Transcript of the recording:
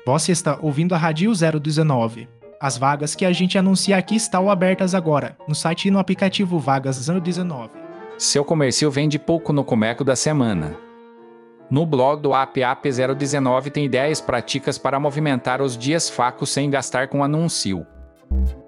Você está ouvindo a Rádio 019. As vagas que a gente anuncia aqui estão abertas agora, no site e no aplicativo Vagas 019. Seu comércio vende pouco no Comeco da semana. No blog do APAP 019 tem ideias práticas para movimentar os dias fracos sem gastar com anúncio.